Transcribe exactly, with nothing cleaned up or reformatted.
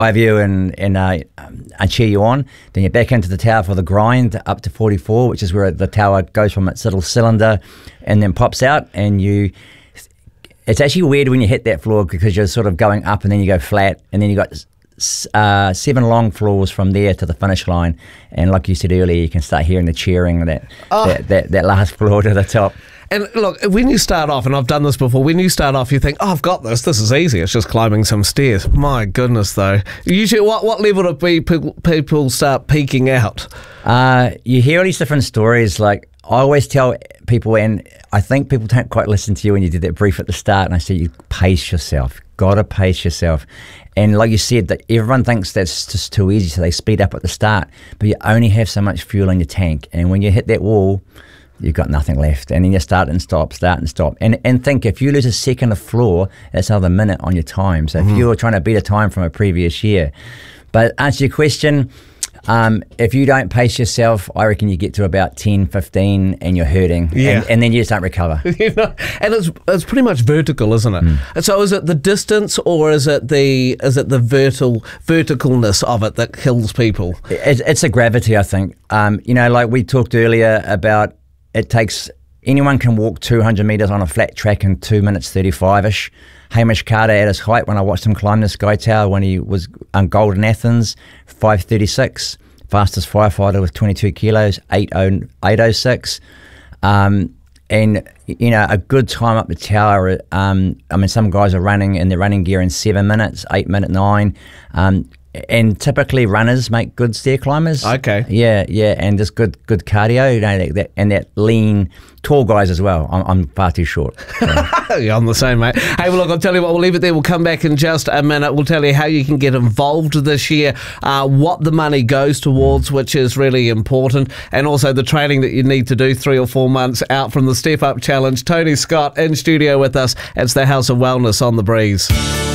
drive you and and, uh, and cheer you on. Then you're back into the tower for the grind up to forty-four, which is where the tower goes from its little cylinder and then pops out. And you, it's actually weird when you hit that floor because you're sort of going up and then you go flat, and then you got uh, seven long floors from there to the finish line. And like you said earlier, you can start hearing the cheering that oh. that, that that last floor to the top. And look, when you start off, and I've done this before, when you start off, you think, oh, I've got this. This is easy. It's just climbing some stairs. My goodness, though. Usually, what, what level do people, people start peaking out? Uh, you hear all these different stories. Like, I always tell people, and I think people don't quite listen to you when you did that brief at the start, and I said, you pace yourself. Got to pace yourself. And like you said, that everyone thinks that's just too easy, so they speed up at the start. But you only have so much fuel in your tank. And when you hit that wall, you've got nothing left, and then you start and stop, start and stop. And and think, if you lose a second of floor, that's another minute on your time. So if mm-hmm. you're trying to beat a time from a previous year. But answer your question, um, if you don't pace yourself, I reckon you get to about ten, fifteen and you're hurting. Yeah. And, and then you just don't recover. You know, and it's it's pretty much vertical, isn't it? Mm. So is it the distance, or is it the is it the vertical verticalness of it that kills people? It, it's a gravity, I think. Um, you know, like we talked earlier about, it takes, anyone can walk two hundred metres on a flat track in two minutes thirty-five-ish. Hamish Carter at his height, when I watched him climb the Sky Tower when he was on gold in Athens, five thirty-six. Fastest firefighter with twenty-two kilos, eight oh six. Um, and, you know, a good time up the tower, um, I mean, some guys are running in their running gear in seven minutes, eight minute nine. Um, And typically runners make good stair climbers. Okay. Yeah, yeah, and just good good cardio, you know, that, that, and that lean, tall guys as well. I'm, I'm far too short. So. Yeah, I'm the same, mate. Hey, well, look, I'll tell you what, we'll leave it there. We'll come back in just a minute. We'll tell you how you can get involved this year, uh, what the money goes towards, which is really important, and also the training that you need to do three or four months out from the Step Up Challenge. Tony Scott in studio with us. It's the House of Wellness on the Breeze.